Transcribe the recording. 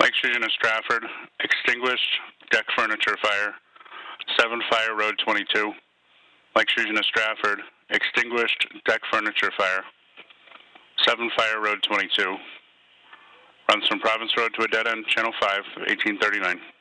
Lake Fusion of Stratford, extinguished deck furniture fire, 7 Fire Road 22. Lake Fusion of Stratford, extinguished deck furniture fire, 7 Fire Road 22. Runs from Province Road to a dead end, Channel 5, 1839.